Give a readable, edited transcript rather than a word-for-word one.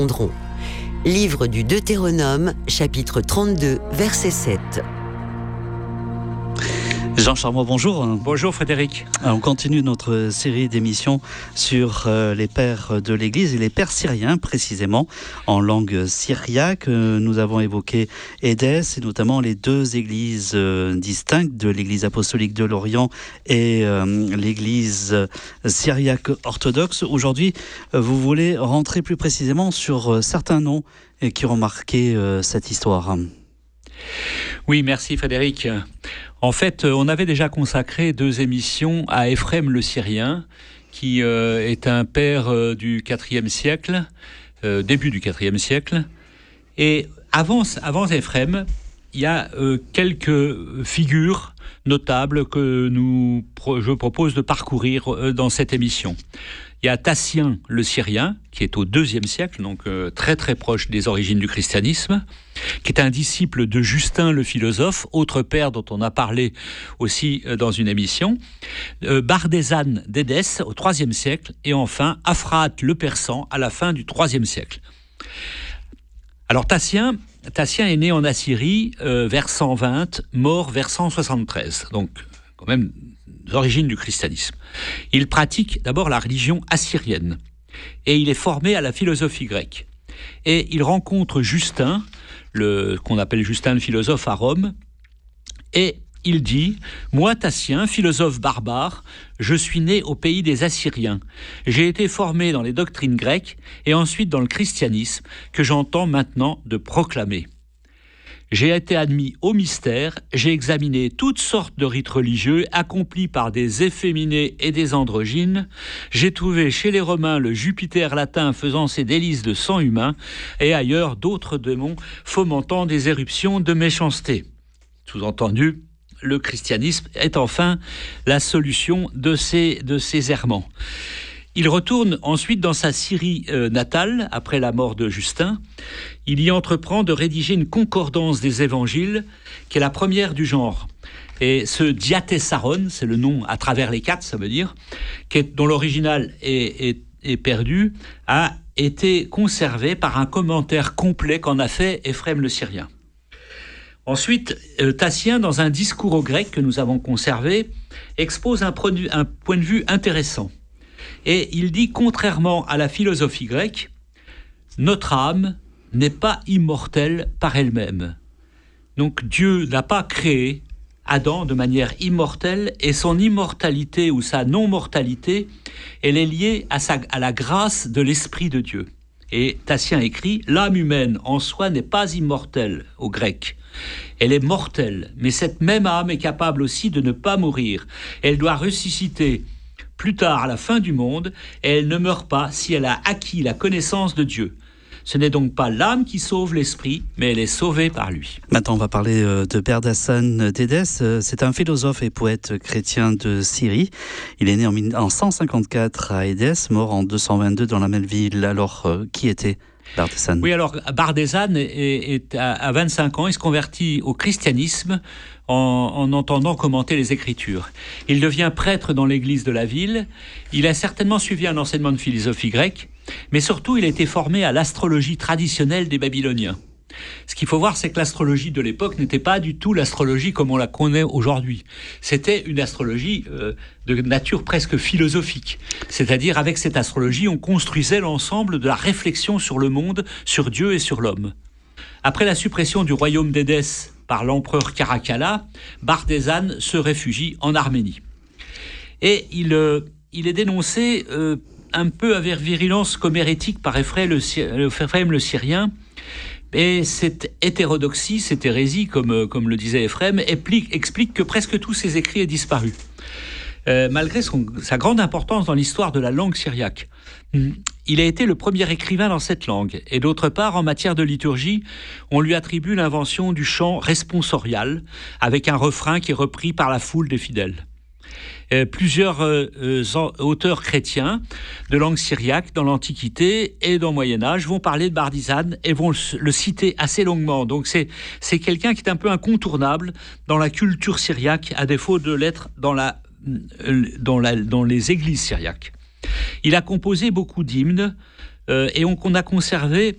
répondront. Livre du Deutéronome, chapitre 32, verset 7. Jean Charmant, bonjour. Bonjour Frédéric. On continue notre série d'émissions sur les pères de l'Église et les pères syriens précisément en langue syriaque. Nous avons évoqué Édesse et notamment les deux églises distinctes de l'Église apostolique de l'Orient et l'Église syriaque orthodoxe. Aujourd'hui, vous voulez rentrer plus précisément sur certains noms qui ont marqué cette histoire. Oui, merci Frédéric. En fait, on avait déjà consacré 2 émissions à Éphrem le Syrien, qui est un père du IVe siècle, début du IVe siècle. Et avant Éphrem, il y a quelques figures notables que je propose de parcourir dans cette émission. Il y a Tassien le Syrien, qui est au IIe siècle, donc très très proche des origines du christianisme, qui est un disciple de Justin le philosophe, autre père dont on a parlé aussi dans une émission. Bardézane d'Édesse au IIIe siècle, et enfin Aphrate le Persan à la fin du IIIe siècle. Alors Tassien est né en Assyrie vers 120, mort vers 173, donc quand même d'origine du christianisme. Il pratique d'abord la religion assyrienne et il est formé à la philosophie grecque. Et il rencontre Justin, qu'on appelle Justin le philosophe à Rome, et il dit « Moi, Tassien, philosophe barbare, je suis né au pays des Assyriens. J'ai été formé dans les doctrines grecques et ensuite dans le christianisme que j'entends maintenant de proclamer. J'ai été admis au mystère, j'ai examiné toutes sortes de rites religieux accomplis par des efféminés et des androgynes. J'ai trouvé chez les Romains le Jupiter latin faisant ses délices de sang humain et ailleurs d'autres démons fomentant des éruptions de méchanceté. » Sous-entendu, le christianisme est enfin la solution de ces errements. Il retourne ensuite dans sa Syrie natale, après la mort de Justin. Il y entreprend de rédiger une concordance des évangiles, qui est la première du genre. Et ce Diatessaron, c'est le nom à travers les 4, ça veut dire, dont l'original est perdu, a été conservé par un commentaire complet qu'en a fait Éphrem le Syrien. Ensuite, Tassien, dans un discours au grec que nous avons conservé, expose un point de vue intéressant. Et il dit, contrairement à la philosophie grecque, notre âme n'est pas immortelle par elle-même. Donc Dieu n'a pas créé Adam de manière immortelle, et son immortalité ou sa non-mortalité, elle est liée à la grâce de l'Esprit de Dieu. Et Tassien écrit, l'âme humaine en soi n'est pas immortelle au grec. Elle est mortelle, mais cette même âme est capable aussi de ne pas mourir. Elle doit ressusciter plus tard, à la fin du monde, et elle ne meurt pas si elle a acquis la connaissance de Dieu. Ce n'est donc pas l'âme qui sauve l'esprit, mais elle est sauvée par lui. Maintenant, on va parler de Bardézane d'Édesse. C'est un philosophe et poète chrétien de Syrie. Il est né en 154 à Édesse, mort en 222 dans la même ville. Alors, qui était Bardézane ? Oui, alors Bardézane est à 25 ans, il se convertit au christianisme en entendant commenter les Écritures. Il devient prêtre dans l'église de la ville. Il a certainement suivi un enseignement de philosophie grecque, mais surtout il a été formé à l'astrologie traditionnelle des Babyloniens. Ce qu'il faut voir, c'est que l'astrologie de l'époque n'était pas du tout l'astrologie comme on la connaît aujourd'hui. C'était une astrologie de nature presque philosophique. C'est-à-dire, avec cette astrologie, on construisait l'ensemble de la réflexion sur le monde, sur Dieu et sur l'homme. Après la suppression du royaume d'Édesse par l'empereur Caracalla, Bardézane se réfugie en Arménie. Et il est dénoncé un peu avec virulence comme hérétique par Éphrem le Syrien. Et cette hétérodoxie, cette hérésie, comme le disait Éphrem, explique que presque tous ses écrits aient disparu. Malgré sa grande importance dans l'histoire de la langue syriaque. Il a été le premier écrivain dans cette langue. Et d'autre part, en matière de liturgie, on lui attribue l'invention du chant responsorial, avec un refrain qui est repris par la foule des fidèles. Plusieurs auteurs chrétiens de langue syriaque dans l'Antiquité et dans le Moyen-Âge vont parler de Bardézane et vont le citer assez longuement. Donc c'est quelqu'un qui est un peu incontournable dans la culture syriaque, à défaut de l'être dans les églises syriaques. Il a composé beaucoup d'hymnes et on a conservé